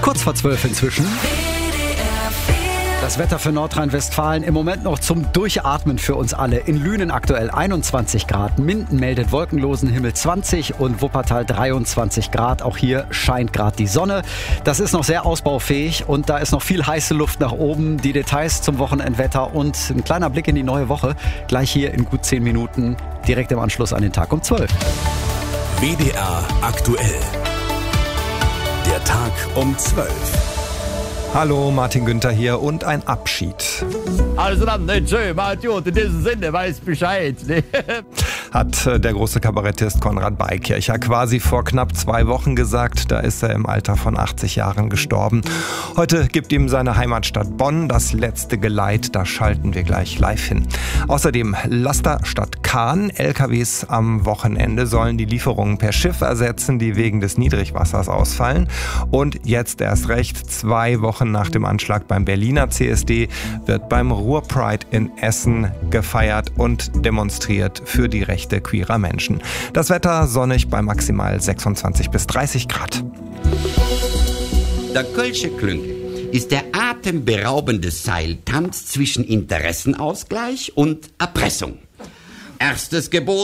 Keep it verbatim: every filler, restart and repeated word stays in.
Kurz vor zwölf inzwischen. Das Wetter für Nordrhein-Westfalen im Moment noch zum Durchatmen für uns alle. In Lünen aktuell einundzwanzig Grad, Minden meldet wolkenlosen Himmel zwanzig und Wuppertal dreiundzwanzig Grad. Auch hier scheint gerade die Sonne. Das ist noch sehr ausbaufähig und da ist noch viel heiße Luft nach oben. Die Details zum Wochenendwetter und ein kleiner Blick in die neue Woche gleich hier in gut zehn Minuten, direkt im Anschluss an den Tag um zwölf. W D R aktuell. Der Tag um zwölf. Hallo, Martin Günther hier und ein Abschied. Also dann, ne, tschö, macht gut, in diesem Sinne, weiß Bescheid. Ne? Hat der große Kabarettist Konrad Beikircher quasi vor knapp zwei Wochen gesagt. Da ist er im Alter von achtzig Jahren gestorben. Heute gibt ihm seine Heimatstadt Bonn das letzte Geleit. Da schalten wir gleich live hin. Außerdem Laster statt Kahn. L K Ws am Wochenende sollen die Lieferungen per Schiff ersetzen, die wegen des Niedrigwassers ausfallen. Und jetzt erst recht, zwei Wochen nach dem Anschlag beim Berliner C S D wird beim Ruhr-Pride in Essen gefeiert und demonstriert für die Rechte queerer Menschen. Das Wetter sonnig bei maximal sechsundzwanzig bis dreißig Grad. Der Kölsche Klünkel ist der atemberaubende Seiltanz zwischen Interessenausgleich und Erpressung. Erstes Gebot